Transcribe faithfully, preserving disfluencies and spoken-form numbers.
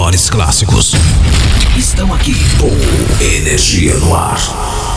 melhores clássicos estão aqui. Boa Energia no ar.